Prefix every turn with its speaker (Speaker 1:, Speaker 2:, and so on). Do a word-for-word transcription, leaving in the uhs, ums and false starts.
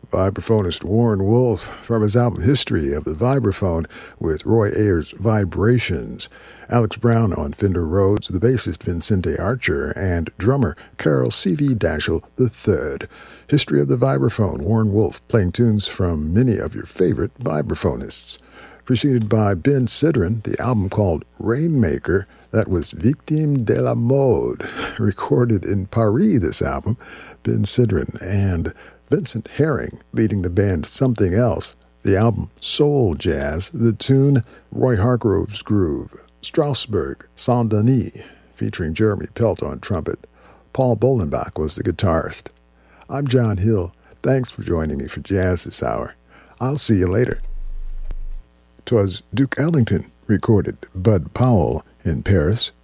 Speaker 1: vibraphonist Warren Wolf from his album History of the Vibraphone with Roy Ayers' Vibrations, Alex Brown on Fender Rhodes, the bassist Vincente Archer, and drummer Carol C V Daschel the third. History of the Vibraphone, Warren Wolf playing tunes from many of your favorite vibraphonists. Preceded by Ben Sidran, the album called Rainmaker, that was Victime de la Mode, recorded in Paris, this album. Ben Sidran and Vincent Herring leading the band Something Else, the album Soul Jazz, the tune Roy Hargrove's Groove, Strasbourg, Saint-Denis, featuring Jeremy Pelt on trumpet. Paul Bolenbach was the guitarist. I'm John Hill. Thanks for joining me for Jazz this hour. I'll see you later. 'Twas Duke Ellington recorded Bud Powell in Paris.